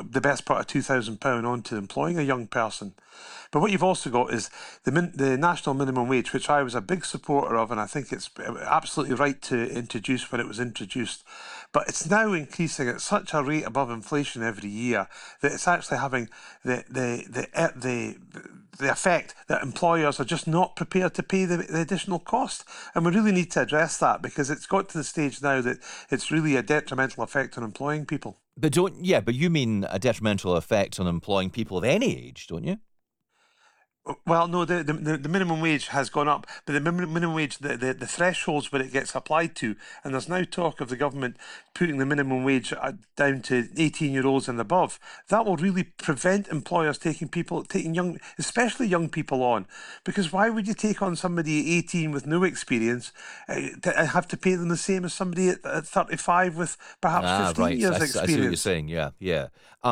the best part of £2,000 onto employing a young person. But what you've also got is the national minimum wage, which I was a big supporter of, and I think it's absolutely right to introduce when it was introduced. But it's now increasing at such a rate above inflation every year that it's actually having the effect that employers are just not prepared to pay the additional cost. And we really need to address that, because it's got to the stage now that it's really a detrimental effect on employing people. But you mean a detrimental effect on employing people of any age, don't you? Well, no, the minimum wage has gone up, but the minimum wage, the thresholds where it gets applied to, and there's now talk of the government putting the minimum wage down to 18-year-olds and above. That will really prevent employers taking young, especially young people on, because why would you take on somebody at 18 with no experience and have to pay them the same as somebody at 35 with perhaps 15 years experience? I see what you're saying. Yeah.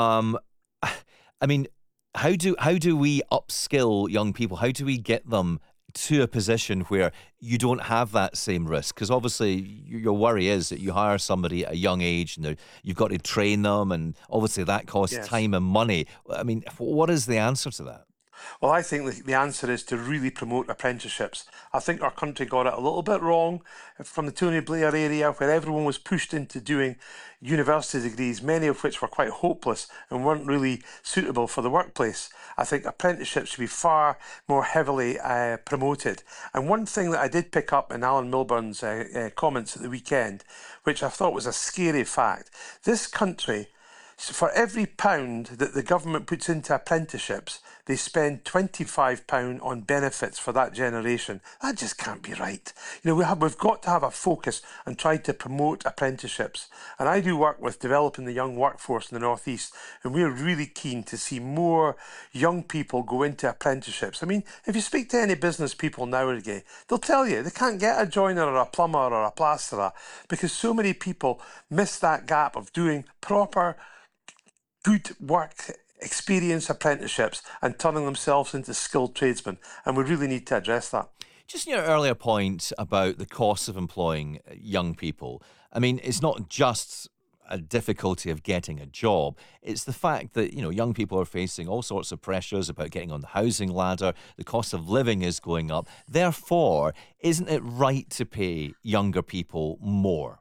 I mean, How do we upskill young people? How do we get them to a position where you don't have that same risk? Because obviously your worry is that you hire somebody at a young age and you've got to train them, and obviously that costs time and money. I mean, what is the answer to that? Well, I think the answer is to really promote apprenticeships. I think our country got it a little bit wrong from the Tony Blair area, where everyone was pushed into doing university degrees, many of which were quite hopeless and weren't really suitable for the workplace. I think apprenticeships should be far more heavily promoted. And one thing that I did pick up in Alan Milburn's comments at the weekend, which I thought was a scary fact, this country, for every £1 that the government puts into apprenticeships, they spend £25 on benefits for that generation. That just can't be right. We've got to have a focus on trying to promote apprenticeships. And I do work with developing the young workforce in the North East, and we're really keen to see more young people go into apprenticeships. I mean, if you speak to any business people nowadays, they'll tell you they can't get a joiner or a plumber or a plasterer because so many people miss that gap of doing proper good work experience apprenticeships and turning themselves into skilled tradesmen, and we really need to address that. Just your earlier point about the cost of employing young people, I mean, it's not just a difficulty of getting a job, it's the fact that, young people are facing all sorts of pressures about getting on the housing ladder, the cost of living is going up. Therefore, isn't it right to pay younger people more?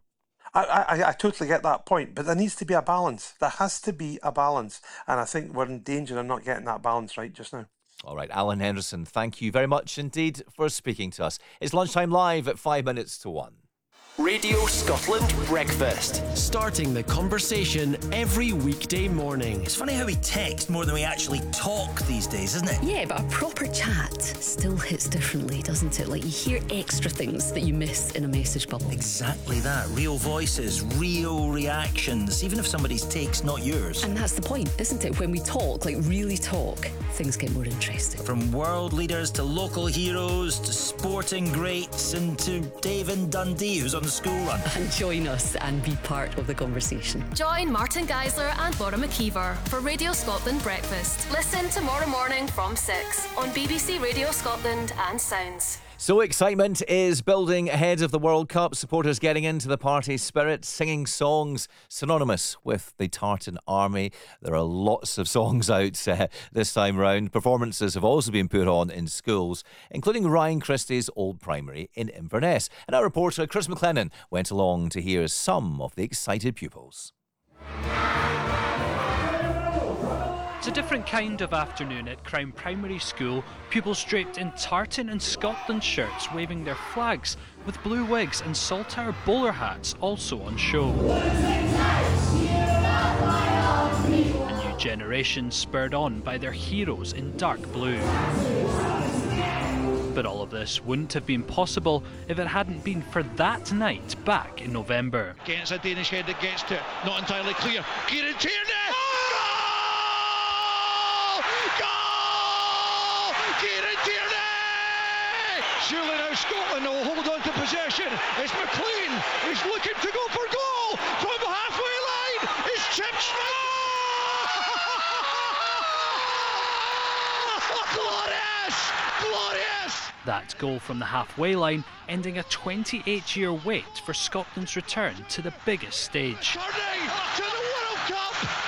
I totally get that point, but there needs to be a balance. There has to be a balance, and I think we're in danger of not getting that balance right just now. All right, Alan Henderson, thank you very much indeed for speaking to us. It's Lunchtime Live at 5 minutes to 1. Radio Scotland Breakfast. Starting the conversation every weekday morning. It's funny how we text more than we actually talk these days, isn't it? Yeah, but a proper chat still hits differently, doesn't it? Like, you hear extra things that you miss in a message bubble. Exactly that. Real voices, real reactions, even if somebody's take's not yours. And that's the point, isn't it? When we talk, really talk, things get more interesting. From world leaders to local heroes to sporting greats and to Dave in Dundee, who's on the school run. And join us and be part of the conversation. Join Martin Geisler and Laura McKeever for Radio Scotland Breakfast. Listen tomorrow morning from 6 on BBC Radio Scotland and Sounds. So excitement is building ahead of the World Cup. Supporters getting into the party spirit, singing songs synonymous with the Tartan Army. There are lots of songs out this time round. Performances have also been put on in schools, including Ryan Christie's Old Primary in Inverness. And our reporter Chris McLennan went along to hear some of the excited pupils. It's a different kind of afternoon at Crown Primary School. Pupils draped in tartan and Scotland shirts waving their flags, with blue wigs and saltire bowler hats also on show. A new generation spurred on by their heroes in dark blue. But all of this wouldn't have been possible if it hadn't been for that night back in November. Against a Danish head that gets to it, not entirely clear. Kieran Tierney! Goal! Kieran Tierney! Surely now Scotland will hold on to possession. It's McLean. He's looking to go for goal from the halfway line. It's chipped glorious! Glorious! That goal from the halfway line ending a 28-year wait for Scotland's return to the biggest stage. Turning to the World Cup